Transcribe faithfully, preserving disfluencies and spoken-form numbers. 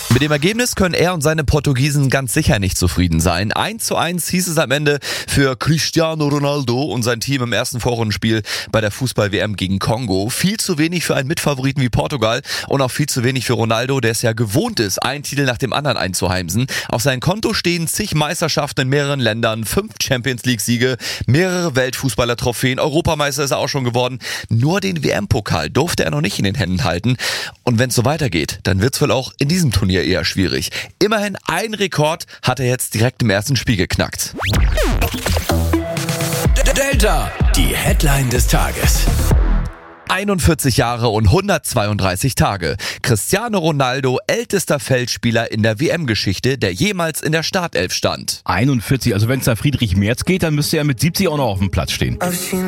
Mit dem Ergebnis können er und seine Portugiesen ganz sicher nicht zufrieden sein. eins zu eins hieß es am Ende für Cristiano Ronaldo und sein Team im ersten Vorrundenspiel bei der Fußball-W M gegen Kongo. Viel zu wenig für einen Mitfavoriten wie Portugal und auch viel zu wenig für Ronaldo, der es ja gewohnt ist, einen Titel nach dem anderen einzuheimsen. Auf seinem Konto stehen zig Meisterschaften in mehreren Ländern, fünf Champions-League-Siege, mehrere Weltfußballer-Trophäen, Europameister ist er auch schon geworden. Nur den W M-Pokal durfte er noch nicht in den Händen halten. Und wenn es so weitergeht, dann wird es wohl auch in diesem Turnier eher schwierig. Immerhin ein Rekord hat er jetzt direkt im ersten Spiel geknackt. Delta, die Headline des Tages. einundvierzig Jahre und hundertzweiunddreißig Tage. Cristiano Ronaldo, ältester Feldspieler in der W M-Geschichte, der jemals in der Startelf stand. einundvierzig, also wenn es da Friedrich Merz geht, dann müsste er mit siebzig auch noch auf dem Platz stehen.